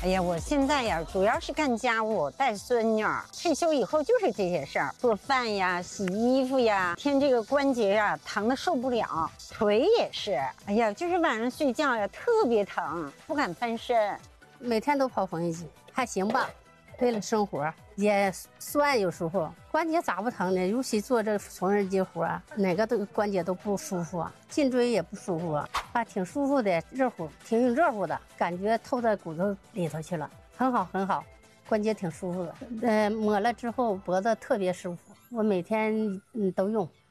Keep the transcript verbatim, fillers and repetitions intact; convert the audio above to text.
哎呀，我现在呀，主要是干家务、带孙女。退休以后就是这些事儿，做饭呀、洗衣服呀。天这个关节呀，疼得受不了，腿也是。哎呀，就是晚上睡觉呀，特别疼，不敢翻身。 每天都跑缝纫机，还行吧。为了生活也酸，有时候关节咋不疼呢？尤其做这缝纫机活啊，哪个都关节都不舒服啊，颈椎也不舒服啊，啊，挺舒服的，热乎，挺热乎的，感觉透在骨头里头去了，很好很好，关节挺舒服的。呃，抹了之后脖子特别舒服，我每天嗯都用。